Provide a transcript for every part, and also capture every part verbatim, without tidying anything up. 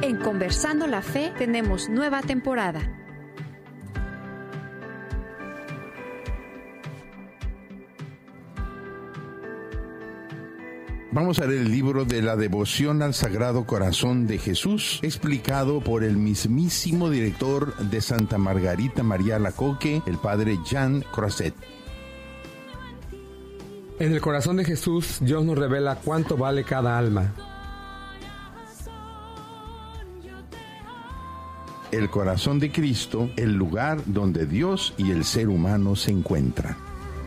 En Conversando la Fe tenemos nueva temporada. Vamos a leer el libro de la devoción al Sagrado Corazón de Jesús, explicado por el mismísimo director de Santa Margarita María Alacoque, el padre Jean Croiset. En el corazón de Jesús, Dios nos revela cuánto vale cada alma. El corazón de Cristo, el lugar donde Dios y el ser humano se encuentran.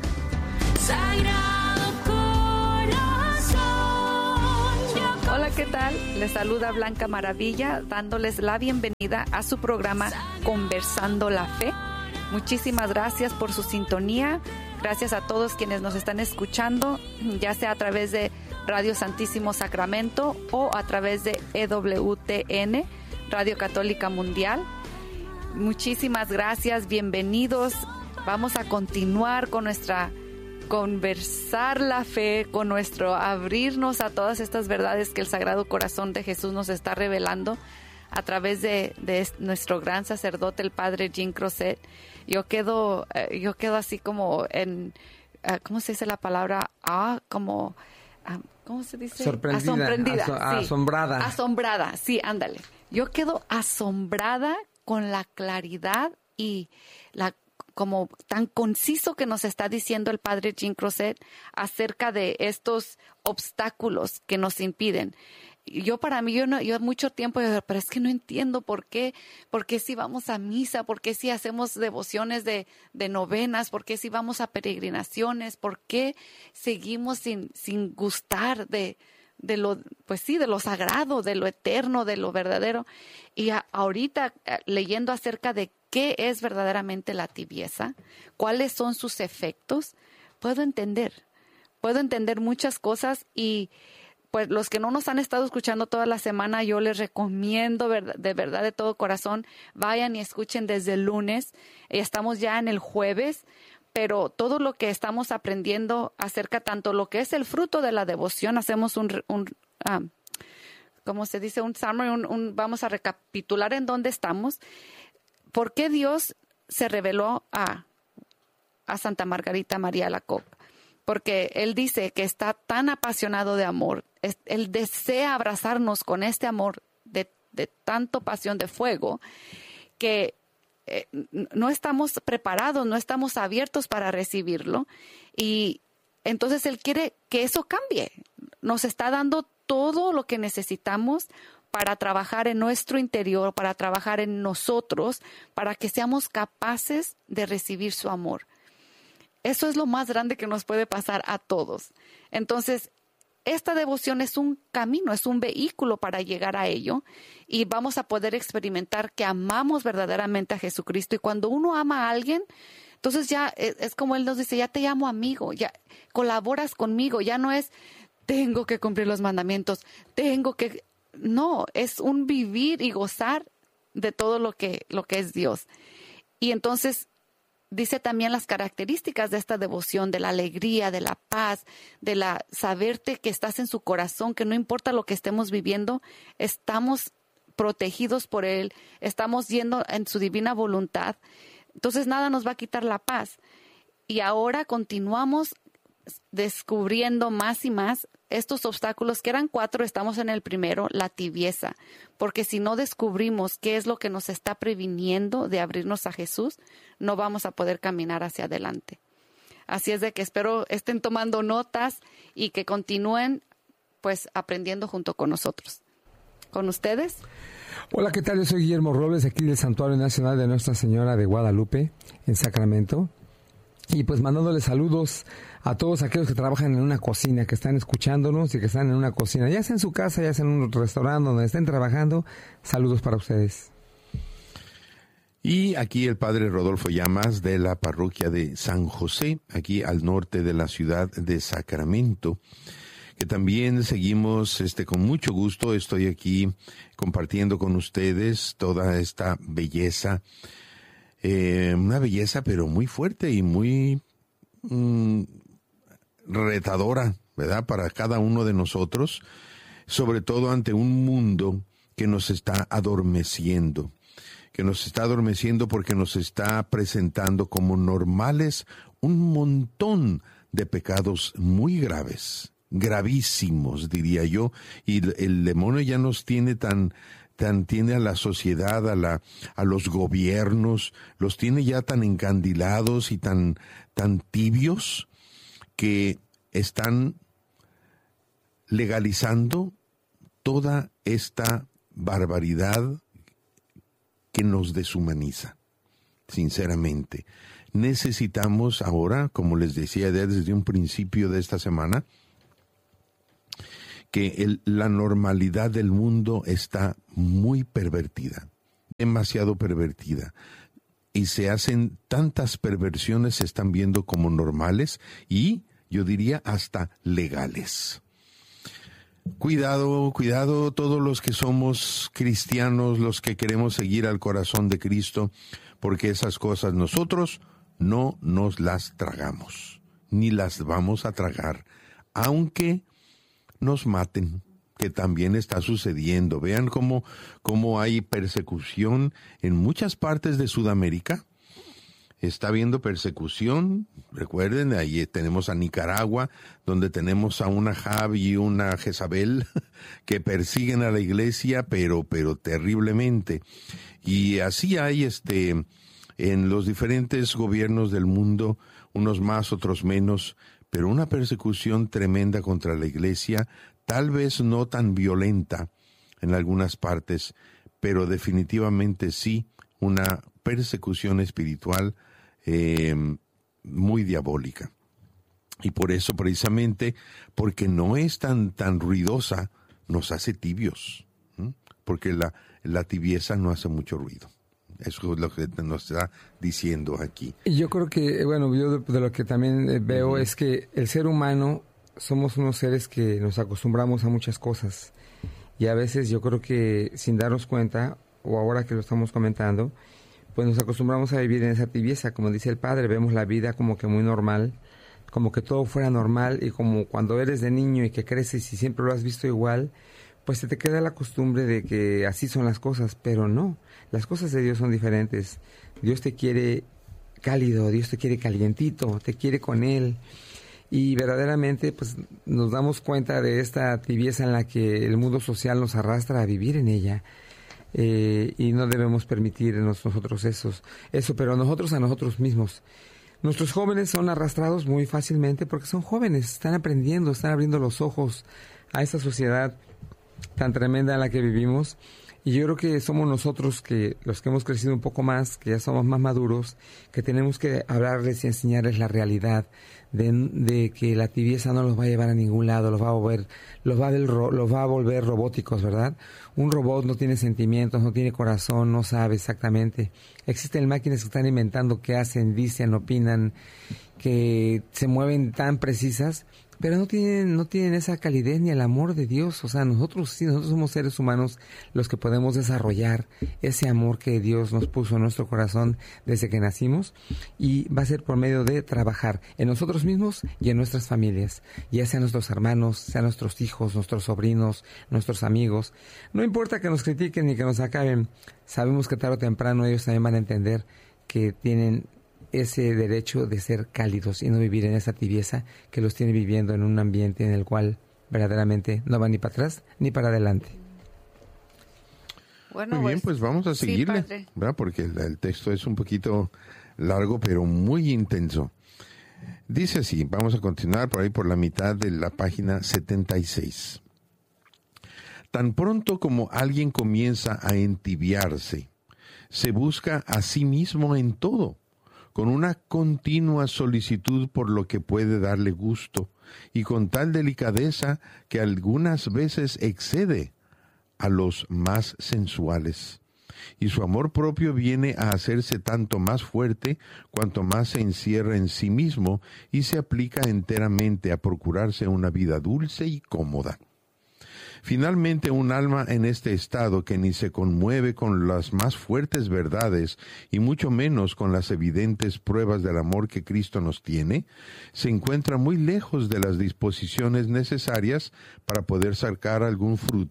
Hola, ¿qué tal? Les saluda Blanca Maravilla, dándoles la bienvenida a su programa Conversando la Fe. Muchísimas gracias por su sintonía. Gracias a todos quienes nos están escuchando, ya sea a través de Radio Santísimo Sacramento o a través de E W T N, Radio Católica Mundial. Muchísimas gracias, bienvenidos. Vamos a continuar con nuestra conversar la fe, con nuestro abrirnos a todas estas verdades que el Sagrado Corazón de Jesús nos está revelando a través de, de nuestro gran sacerdote, el Padre Jean Croiset. Yo quedo, yo quedo así como en, ¿cómo se dice la palabra? Ah, como, ¿cómo se dice? Sorprendida, Asombrendida, aso- sí. asombrada. Asombrada, sí, ándale. Yo quedo asombrada con la claridad y la como tan conciso que nos está diciendo el Padre Jean Croiset acerca de estos obstáculos que nos impiden. Yo para mí, yo no, yo mucho tiempo, yo, pero es que no entiendo por qué, por qué si vamos a misa, por qué si hacemos devociones de, de novenas, por qué si vamos a peregrinaciones, por qué seguimos sin, sin gustar de, de lo, pues sí, de lo sagrado, de lo eterno, de lo verdadero. Y a, ahorita leyendo acerca de qué es verdaderamente la tibieza, cuáles son sus efectos, puedo entender, puedo entender muchas cosas. Y pues los que no nos han estado escuchando toda la semana, yo les recomiendo de verdad, de todo corazón, vayan y escuchen desde el lunes. Estamos ya en el jueves, pero todo lo que estamos aprendiendo acerca tanto lo que es el fruto de la devoción, hacemos un, un um, ¿cómo se dice? Un summary, un, un, vamos a recapitular en dónde estamos. ¿Por qué Dios se reveló a, a Santa Margarita María Alacoque? Porque Él dice que está tan apasionado de amor, es, Él desea abrazarnos con este amor de, de tanto pasión de fuego, que eh, no estamos preparados, no estamos abiertos para recibirlo. Y entonces Él quiere que eso cambie. Nos está dando todo lo que necesitamos para trabajar en nuestro interior, para trabajar en nosotros, para que seamos capaces de recibir su amor. Eso es lo más grande que nos puede pasar a todos. Entonces, esta devoción es un camino, es un vehículo para llegar a ello, y vamos a poder experimentar que amamos verdaderamente a Jesucristo. Y cuando uno ama a alguien, entonces ya es, es como Él nos dice, ya te llamo amigo, ya colaboras conmigo, ya no es tengo que cumplir los mandamientos, tengo que... No, es un vivir y gozar de todo lo que, lo que es Dios. Y entonces dice también las características de esta devoción, de la alegría, de la paz, de la saberte que estás en su corazón, que no importa lo que estemos viviendo, estamos protegidos por Él, estamos yendo en su divina voluntad. Entonces nada nos va a quitar la paz. Y ahora continuamos descubriendo más y más estos obstáculos, que eran cuatro, estamos en el primero, la tibieza, porque si no descubrimos qué es lo que nos está previniendo de abrirnos a Jesús, no vamos a poder caminar hacia adelante. Así es de que espero estén tomando notas y que continúen pues aprendiendo junto con nosotros. ¿Con ustedes? Hola, ¿qué tal? Yo soy Guillermo Robles, aquí del Santuario Nacional de Nuestra Señora de Guadalupe, en Sacramento. Y pues mandándoles saludos a todos aquellos que trabajan en una cocina, que están escuchándonos y que están en una cocina, ya sea en su casa, ya sea en un restaurante donde estén trabajando. Saludos para ustedes. Y aquí el padre Rodolfo Llamas, de la parroquia de San José, aquí al norte de la ciudad de Sacramento, que también seguimos este con mucho gusto. Estoy aquí compartiendo con ustedes toda esta belleza, eh, una belleza pero muy fuerte y muy mm, retadora, ¿verdad? Para cada uno de nosotros, sobre todo ante un mundo que nos está adormeciendo, que nos está adormeciendo porque nos está presentando como normales un montón de pecados muy graves, gravísimos, diría yo, y el, el demonio ya nos tiene tan, tan, tiene a la sociedad, a la, a los gobiernos, los tiene ya tan encandilados y tan, tan tibios que están legalizando toda esta barbaridad que nos deshumaniza, sinceramente. Necesitamos ahora, como les decía desde un principio de esta semana, que el, la normalidad del mundo está muy pervertida, demasiado pervertida, y se hacen tantas perversiones, se están viendo como normales y, yo diría, hasta legales. Cuidado, cuidado todos los que somos cristianos, los que queremos seguir al corazón de Cristo, porque esas cosas nosotros no nos las tragamos, ni las vamos a tragar, aunque nos maten, que también está sucediendo. Vean cómo, cómo hay persecución en muchas partes de Sudamérica. Está habiendo persecución, recuerden, ahí tenemos a Nicaragua, donde tenemos a una Jab y una Jezabel que persiguen a la iglesia, pero, pero terriblemente. Y así hay este, en los diferentes gobiernos del mundo, unos más, otros menos, pero una persecución tremenda contra la iglesia, tal vez no tan violenta en algunas partes, pero definitivamente sí una persecución espiritual Eh, muy diabólica. Y por eso, precisamente, porque no es tan, tan ruidosa, nos hace tibios. ¿Mm? Porque la, la tibieza no hace mucho ruido. Eso es lo que nos está diciendo aquí. Y yo creo que, bueno, yo de, de lo que también veo uh-huh. es que el ser humano somos unos seres que nos acostumbramos a muchas cosas. Y a veces yo creo que sin darnos cuenta, o ahora que lo estamos comentando, pues nos acostumbramos a vivir en esa tibieza, como dice el padre, vemos la vida como que muy normal, como que todo fuera normal, y como cuando eres de niño y que creces y siempre lo has visto igual, pues se te queda la costumbre de que así son las cosas, pero no, las cosas de Dios son diferentes. Dios te quiere cálido, Dios te quiere calientito, te quiere con Él, y verdaderamente pues nos damos cuenta de esta tibieza en la que el mundo social nos arrastra a vivir en ella. Eh, y no debemos permitirnos nosotros esos, eso, pero nosotros a nosotros mismos. Nuestros jóvenes son arrastrados muy fácilmente porque son jóvenes, están aprendiendo, están abriendo los ojos a esta sociedad tan tremenda en la que vivimos. Y yo creo que somos nosotros, que los que hemos crecido un poco más, que ya somos más maduros, que tenemos que hablarles y enseñarles la realidad de, de que la tibieza no los va a llevar a ningún lado, los va a volver, los va a, ver, los va a volver robóticos, ¿verdad? Un robot no tiene sentimientos, no tiene corazón, no sabe exactamente. Existen máquinas que están inventando qué hacen, dicen, opinan, que se mueven tan precisas, pero no tienen no tienen esa calidez ni el amor de Dios. O sea, nosotros sí, nosotros somos seres humanos los que podemos desarrollar ese amor que Dios nos puso en nuestro corazón desde que nacimos, y va a ser por medio de trabajar en nosotros mismos y en nuestras familias, ya sean nuestros hermanos, sean nuestros hijos, nuestros sobrinos, nuestros amigos. No importa que nos critiquen ni que nos acaben, sabemos que tarde o temprano ellos también van a entender que tienen ese derecho de ser cálidos y no vivir en esa tibieza que los tiene viviendo en un ambiente en el cual verdaderamente no van ni para atrás ni para adelante. Bueno, muy bien, pues, pues vamos a seguirle, sí, ¿verdad? Porque el, el texto es un poquito largo, pero muy intenso. Dice así, vamos a continuar por ahí por la mitad de la página setenta y seis. Tan pronto como alguien comienza a entibiarse, se busca a sí mismo en todo, con una continua solicitud por lo que puede darle gusto, y con tal delicadeza que algunas veces excede a los más sensuales. Y su amor propio viene a hacerse tanto más fuerte cuanto más se encierra en sí mismo y se aplica enteramente a procurarse una vida dulce y cómoda. Finalmente, un alma en este estado que ni se conmueve con las más fuertes verdades y mucho menos con las evidentes pruebas del amor que Cristo nos tiene, se encuentra muy lejos de las disposiciones necesarias para poder sacar algún fruto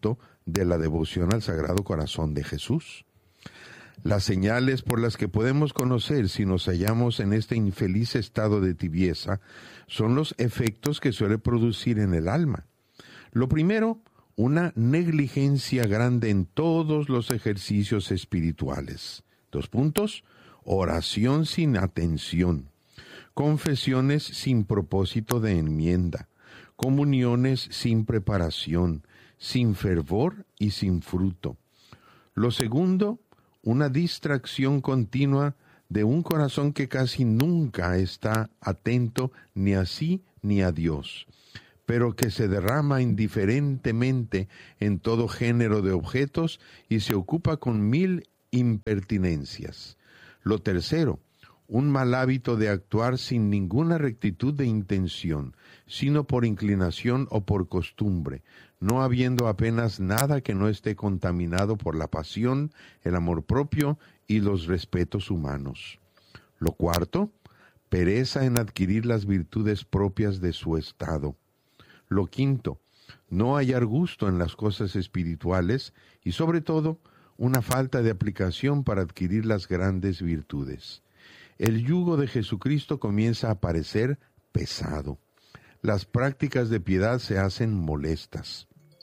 de la devoción al Sagrado Corazón de Jesús. Las señales por las que podemos conocer si nos hallamos en este infeliz estado de tibieza son los efectos que suele producir en el alma. Lo primero, una negligencia grande en todos los ejercicios espirituales. Dos puntos, oración sin atención, confesiones sin propósito de enmienda, comuniones sin preparación, sin fervor y sin fruto. Lo segundo, una distracción continua de un corazón que casi nunca está atento ni a sí ni a Dios, pero que se derrama indiferentemente en todo género de objetos y se ocupa con mil impertinencias. Lo tercero, un mal hábito de actuar sin ninguna rectitud de intención, sino por inclinación o por costumbre, no habiendo apenas nada que no esté contaminado por la pasión, el amor propio y los respetos humanos. Lo cuarto, pereza en adquirir las virtudes propias de su estado. Lo quinto, no hallar gusto en las cosas espirituales y sobre todo, una falta de aplicación para adquirir las grandes virtudes. El yugo de Jesucristo comienza a parecer pesado. Las prácticas de piedad se hacen molestas.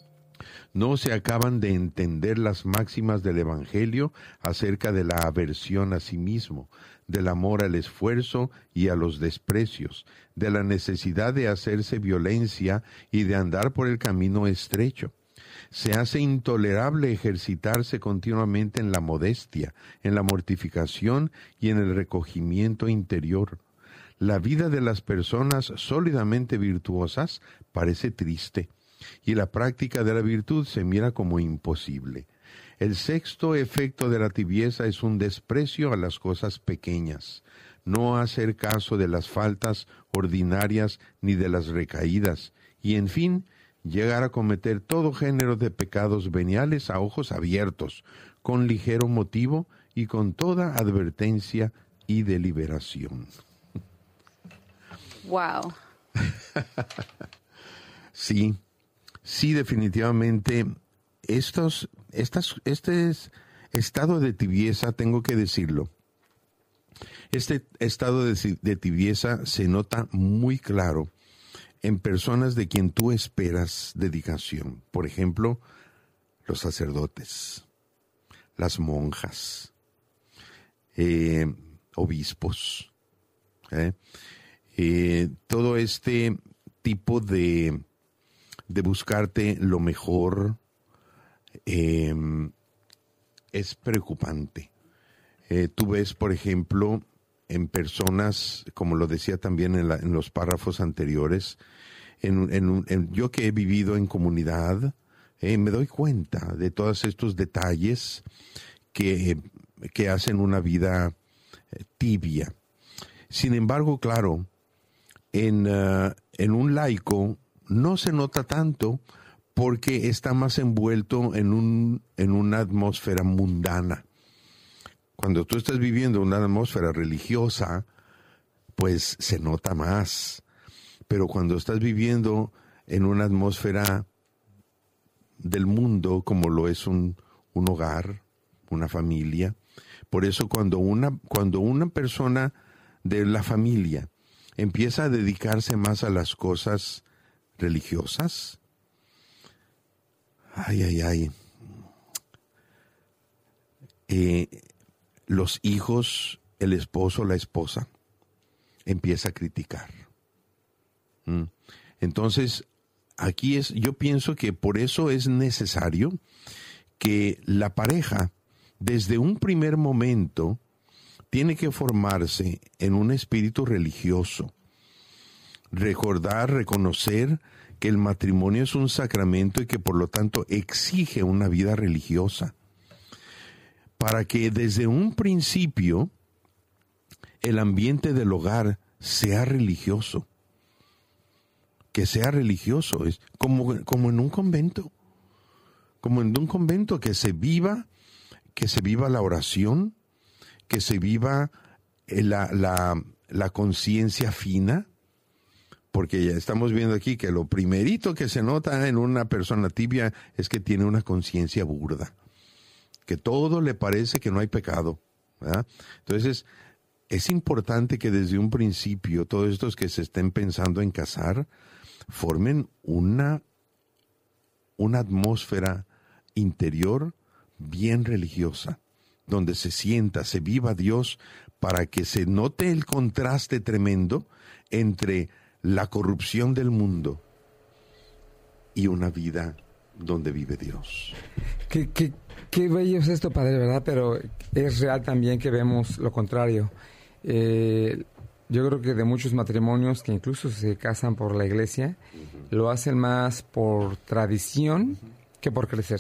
No se acaban de entender las máximas del Evangelio acerca de la aversión a sí mismo, del amor al esfuerzo y a los desprecios, de la necesidad de hacerse violencia y de andar por el camino estrecho. Se hace intolerable ejercitarse continuamente en la modestia, en la mortificación y en el recogimiento interior. La vida de las personas sólidamente virtuosas parece triste, y la práctica de la virtud se mira como imposible. El sexto efecto de la tibieza es un desprecio a las cosas pequeñas, no hacer caso de las faltas ordinarias ni de las recaídas, y en fin, llegar a cometer todo género de pecados veniales a ojos abiertos, con ligero motivo y con toda advertencia y deliberación. Wow. Sí, sí, definitivamente, estos, estas, este estado de tibieza, tengo que decirlo, este estado de, de tibieza se nota muy claro en personas de quien tú esperas dedicación. Por ejemplo, los sacerdotes, las monjas, eh, obispos, ¿eh? Eh, todo este tipo de, de buscarte lo mejor eh, es preocupante. Eh, tú ves, por ejemplo, en personas, como lo decía también en, la, en los párrafos anteriores, en, en, en, yo que he vivido en comunidad, eh, me doy cuenta de todos estos detalles que, que hacen una vida eh, tibia. Sin embargo, claro, en, uh, en un laico no se nota tanto porque está más envuelto en, un, en una atmósfera mundana. Cuando tú estás viviendo una atmósfera religiosa, pues se nota más. Pero cuando estás viviendo en una atmósfera del mundo, como lo es un, un hogar, una familia, por eso cuando una, cuando una persona de la familia empieza a dedicarse más a las cosas religiosas, ay, ay, ay, eh, los hijos, el esposo, la esposa, empieza a criticar. ¿Mm? Entonces, aquí es, yo pienso que por eso es necesario que la pareja, desde un primer momento, tiene que formarse en un espíritu religioso. Recordar, reconocer que el matrimonio es un sacramento y que por lo tanto exige una vida religiosa. Para que desde un principio el ambiente del hogar sea religioso. Que sea religioso, es como, como en un convento. Como en un convento, que se viva, que se viva la oración, que se viva la, la, la conciencia fina, porque ya estamos viendo aquí que lo primerito que se nota en una persona tibia es que tiene una conciencia burda, que todo le parece que no hay pecado, ¿verdad? Entonces, es importante que desde un principio todos estos que se estén pensando en casar formen una, una atmósfera interior bien religiosa, donde se sienta, se viva Dios, para que se note el contraste tremendo entre la corrupción del mundo y una vida donde vive Dios. Qué, qué, qué bello es esto, Padre, ¿verdad? Pero es real también que vemos lo contrario. Eh, yo creo que de muchos matrimonios que incluso se casan por la iglesia, uh-huh. lo hacen más por tradición uh-huh. que por crecer.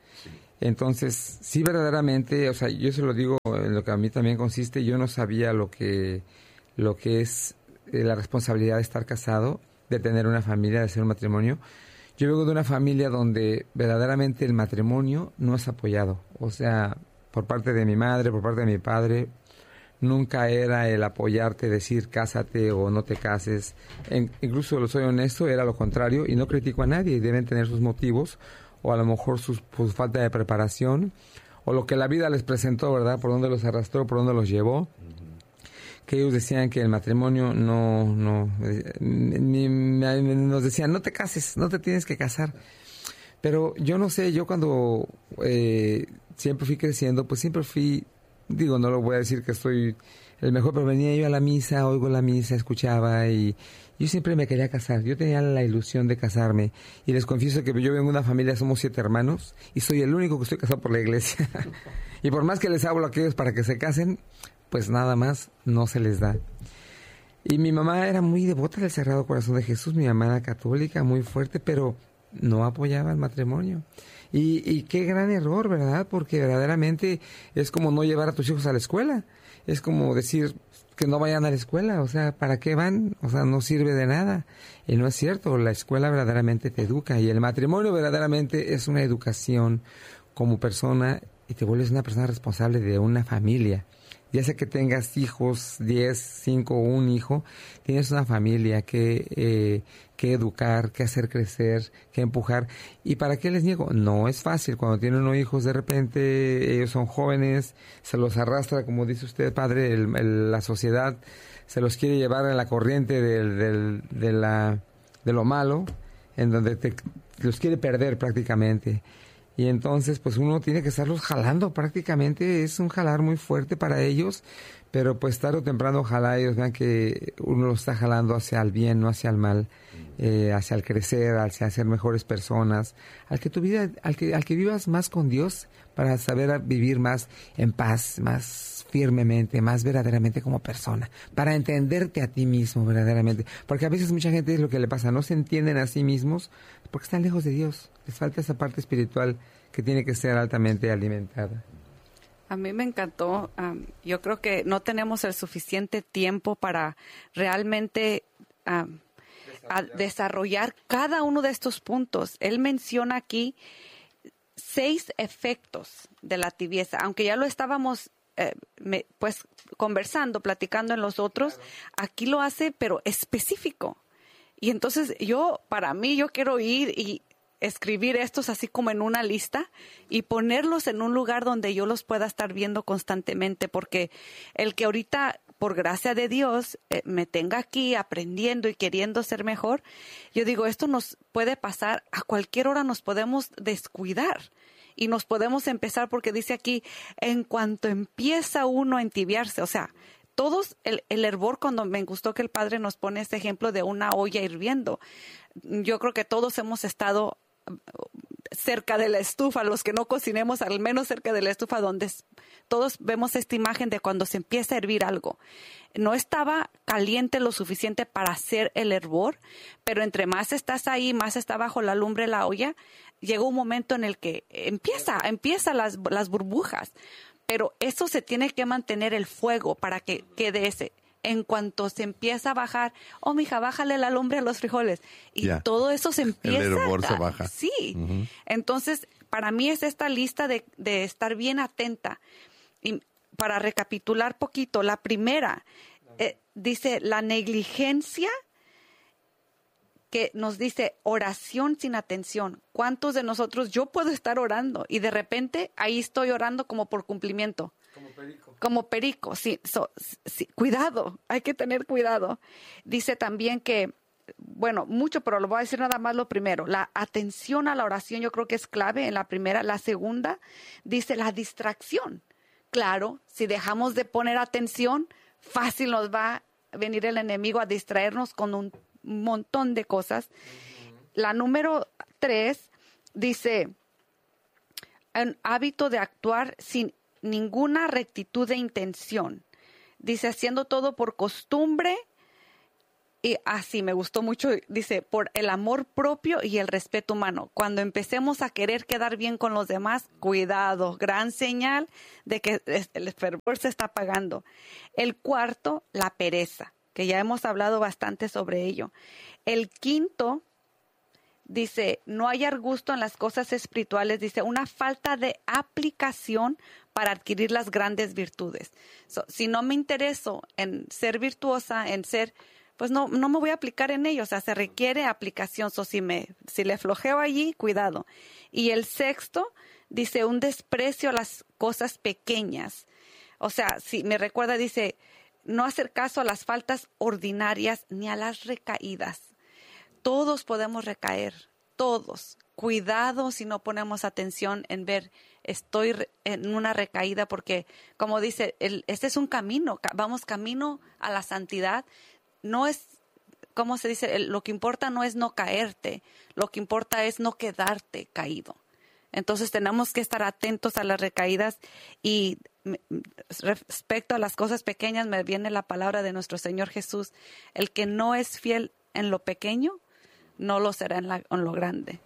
Entonces, sí, verdaderamente, o sea, yo se lo digo en lo que a mí también consiste. Yo no sabía lo que, lo que es eh, la responsabilidad de estar casado, de tener una familia, de hacer un matrimonio. Yo vengo de una familia donde verdaderamente el matrimonio no es apoyado. O sea, por parte de mi madre, por parte de mi padre, nunca era el apoyarte, decir cásate o no te cases. En, incluso, lo soy honesto, era lo contrario, y no critico a nadie, deben tener sus motivos, o a lo mejor su, su falta de preparación, o lo que la vida les presentó, ¿verdad? Por dónde los arrastró, por dónde los llevó. Uh-huh. Que ellos decían que el matrimonio no, no, ni, ni, nos decían, no te cases, no te tienes que casar. Pero yo no sé, yo cuando eh, siempre fui creciendo, pues siempre fui, digo, no lo voy a decir que soy el mejor, pero venía yo a la misa, oigo la misa, escuchaba, y yo siempre me quería casar. Yo tenía la ilusión de casarme. Y les confieso que yo vengo de una familia, somos siete hermanos, y soy el único que estoy casado por la iglesia. Y por más que les hablo a aquellos para que se casen, pues nada más no se les da. Y mi mamá era muy devota del Sagrado Corazón de Jesús, mi mamá era católica, muy fuerte, pero no apoyaba el matrimonio. Y, y qué gran error, ¿verdad? Porque verdaderamente es como no llevar a tus hijos a la escuela. Es como decir que no vayan a la escuela, o sea, ¿para qué van? O sea, no sirve de nada. Y no es cierto, la escuela verdaderamente te educa, y el matrimonio verdaderamente es una educación como persona, y te vuelves una persona responsable de una familia. Ya sea que tengas hijos, diez, cinco o un hijo, tienes una familia que, eh, que educar, que hacer crecer, que empujar. ¿Y para qué les niego? No es fácil. Cuando tienen unos hijos, de repente ellos son jóvenes, se los arrastra, como dice usted, padre, el, el, la sociedad se los quiere llevar en la corriente del, del, de, la, de lo malo, en donde te, los quiere perder prácticamente. Y entonces, pues uno tiene que estarlos jalando prácticamente, es un jalar muy fuerte para ellos, pero pues tarde o temprano ojalá ellos vean que uno los está jalando hacia el bien, no hacia el mal, eh, hacia el crecer, hacia ser mejores personas, al que tu vida, al que, al que vivas más con Dios, para saber vivir más en paz, más firmemente, más verdaderamente como persona, para entenderte a ti mismo verdaderamente, porque a veces mucha gente es lo que le pasa, no se entienden a sí mismos porque están lejos de Dios, les falta esa parte espiritual que tiene que ser altamente alimentada. A mí me encantó. Um, yo creo que no tenemos el suficiente tiempo para realmente um, desarrollar. A desarrollar cada uno de estos puntos. Él menciona aquí seis efectos de la tibieza, aunque ya lo estábamos eh, me, pues conversando, platicando en los otros, claro. Aquí lo hace, pero específico. Y entonces yo, para mí, yo quiero ir y escribir estos así como en una lista y ponerlos en un lugar donde yo los pueda estar viendo constantemente, porque el que ahorita, por gracia de Dios, eh, me tenga aquí aprendiendo y queriendo ser mejor, yo digo, esto nos puede pasar, a cualquier hora nos podemos descuidar y nos podemos empezar, porque dice aquí, en cuanto empieza uno a entibiarse, o sea, todos, el, el hervor, cuando me gustó que el padre nos pone este ejemplo de una olla hirviendo, yo creo que todos hemos estado cerca de la estufa, los que no cocinemos, al menos cerca de la estufa, donde todos vemos esta imagen de cuando se empieza a hervir algo. No estaba caliente lo suficiente para hacer el hervor, pero entre más estás ahí, más está bajo la lumbre la olla, llega un momento en el que empieza, empieza las, las burbujas. Pero eso se tiene que mantener el fuego para que quede ese. En cuanto se empieza a bajar, oh, mija, bájale la lumbre a los frijoles. Y yeah. todo eso se empieza. El hervor se baja. Sí. Uh-huh. Entonces, para mí es esta lista de, de estar bien atenta. Y para recapitular poquito, la primera, eh, dice, la negligencia que nos dice oración sin atención. ¿Cuántos de nosotros, yo puedo estar orando y de repente ahí estoy orando como por cumplimiento? Como perico. Como perico, sí, so, sí. Cuidado, hay que tener cuidado. Dice también que, bueno, mucho, pero lo voy a decir nada más lo primero. La atención a la oración yo creo que es clave en la primera. La segunda dice la distracción. Claro, si dejamos de poner atención, fácil nos va a venir el enemigo a distraernos con un montón de cosas. Uh-huh. La número tres dice, un hábito de actuar sin ninguna rectitud de intención. Dice, haciendo todo por costumbre. Y así me gustó mucho, dice, por el amor propio y el respeto humano. Cuando empecemos a querer quedar bien con los demás, cuidado, gran señal de que el fervor se está apagando. El cuarto, la pereza, que ya hemos hablado bastante sobre ello. El quinto, dice, no hallar gusto en las cosas espirituales, dice, una falta de aplicación para adquirir las grandes virtudes. So, si no me intereso en ser virtuosa, en ser... pues no, no me voy a aplicar en ello. O sea, se requiere aplicación. So, si, me, si le flojeo allí, cuidado. Y el sexto dice un desprecio a las cosas pequeñas. O sea, si me recuerda, dice, no hacer caso a las faltas ordinarias ni a las recaídas. Todos podemos recaer, todos. Cuidado si no ponemos atención en ver, estoy en una recaída, porque como dice, el, este es un camino, vamos camino a la santidad. No es, ¿cómo se dice? Lo que importa no es no caerte, lo que importa es no quedarte caído. Entonces tenemos que estar atentos a las recaídas y respecto a las cosas pequeñas me viene la palabra de nuestro Señor Jesús. El que no es fiel en lo pequeño, no lo será en, la, en lo grande.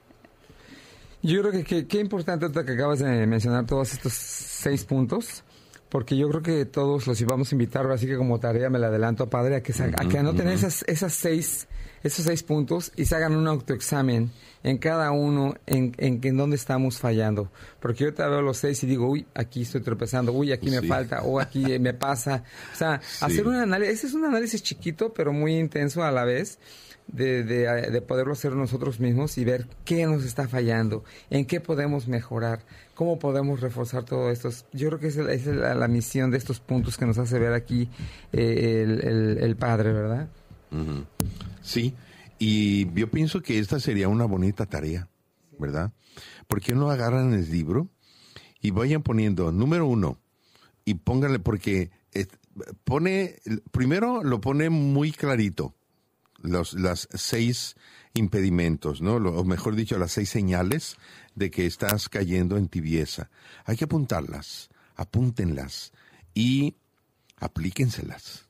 Yo creo que qué importante que acabas de mencionar todos estos seis puntos. Porque yo creo que todos los íbamos a invitar, así que como tarea me la adelanto, Padre, a que, se, a que anoten uh-huh. esas, esas seis, esos seis puntos y se hagan un autoexamen en cada uno, en, en, en dónde estamos fallando. Porque yo te veo los seis y digo, uy, aquí estoy tropezando, uy, aquí sí. me falta, o aquí me pasa. O sea, sí. hacer un análisis, ese es un análisis chiquito, pero muy intenso a la vez. De, de, de poderlo hacer nosotros mismos y ver qué nos está fallando, en qué podemos mejorar, cómo podemos reforzar todo esto. Yo creo que esa es la, la misión de estos puntos que nos hace ver aquí eh, el, el, el Padre, ¿verdad? Uh-huh. Sí, y yo pienso que esta sería una bonita tarea, ¿verdad? ¿Por qué no agarran el libro y vayan poniendo número uno y pónganle, porque eh, pone, primero lo pone muy clarito. Los, las seis impedimentos, ¿no? Lo, o mejor dicho, las seis señales de que estás cayendo en tibieza. Hay que apuntarlas, apúntenlas y aplíquenselas.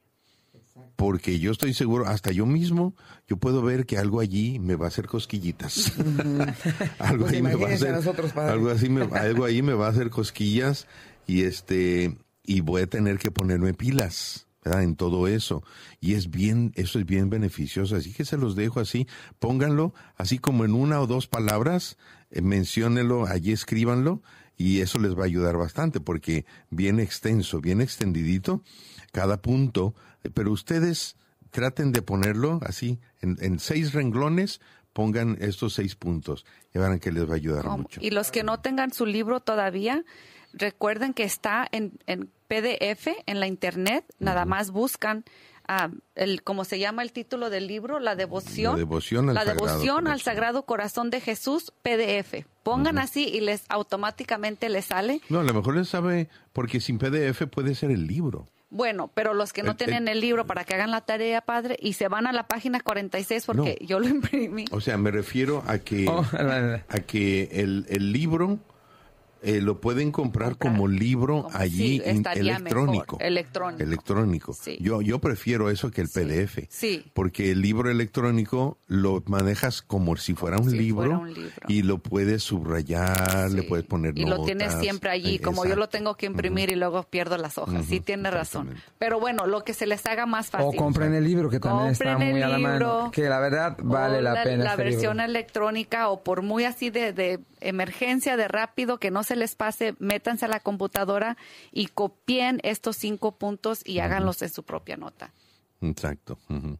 Porque yo estoy seguro, hasta yo mismo, yo puedo ver que algo allí me va a hacer cosquillitas. algo, pues ahí me va a hacer, nosotros, algo, así me, algo ahí me va a hacer cosquillas y este y voy a tener que ponerme pilas, ¿verdad? En todo eso. Y es bien, eso es bien beneficioso. Así que se los dejo así. Pónganlo así como en una o dos palabras, eh, menciónenlo, allí escríbanlo, y eso les va a ayudar bastante porque bien extenso, bien extendidito cada punto. Pero ustedes traten de ponerlo así en, en seis renglones. Pongan estos seis puntos y verán que les va a ayudar ¿Cómo? mucho. Y los que no tengan su libro todavía, recuerden que está en, en P D F en la internet. Uh-huh. Nada más buscan uh, el, ¿cómo se llama el título del libro? La devoción. La devoción al, la sagrado, devoción corazón. al Sagrado Corazón de Jesús, P D F. Pongan uh-huh. así y les automáticamente les sale. No, a lo mejor les sabe, porque sin P D F puede ser el libro. Bueno, pero los que no el, tienen el, el libro, para que hagan la tarea, padre, y se van a la página cuarenta y seis porque no. yo lo imprimí. O sea, me refiero a que oh, a que el, el libro eh, lo pueden comprar okay. como libro como allí sí, in, electrónico. Mejor, electrónico. Electrónico. Sí. Yo yo prefiero eso que el P D F. Sí. Porque el libro electrónico lo manejas como si fuera un, si libro, fuera un libro y lo puedes subrayar, sí. le puedes poner y notas. Y lo tienes siempre allí, eh, como exacto. yo lo tengo que imprimir uh-huh. y luego pierdo las hojas. Uh-huh. Sí, tiene razón. Pero bueno, lo que se les haga más fácil. O compren el libro, que también compren está muy a la mano. Que la verdad vale la, la pena. La este versión libro. electrónica, o por muy así de, de emergencia, de rápido, que no se les pase, métanse a la computadora y copien estos cinco puntos y háganlos uh-huh. en su propia nota. Exacto. Uh-huh.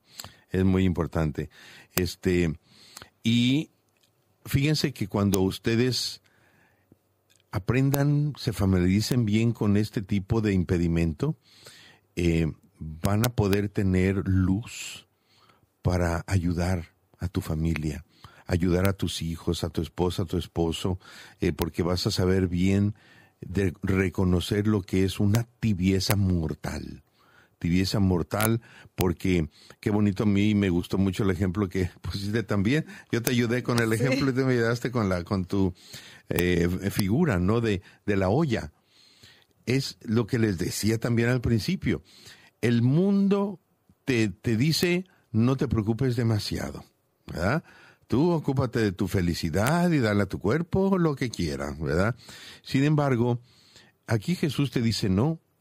es muy importante. Este, y fíjense que cuando ustedes aprendan, se familiaricen bien con este tipo de impedimento, eh, van a poder tener luz para ayudar a tu familia, ayudar a tus hijos, a tu esposa, a tu esposo, eh, porque vas a saber bien de reconocer lo que es una tibieza mortal. Tibieza mortal, porque qué bonito, a mí me gustó mucho el ejemplo que pusiste también. Yo te ayudé con el ejemplo sí. y te me ayudaste con la con tu eh, figura, ¿no? De, de la olla. Es lo que les decía también al principio. El mundo te, te dice, no te preocupes demasiado, ¿verdad? Tú ocúpate de tu felicidad y dale a tu cuerpo lo que quiera, ¿verdad? Sin embargo, aquí Jesús te dice, no,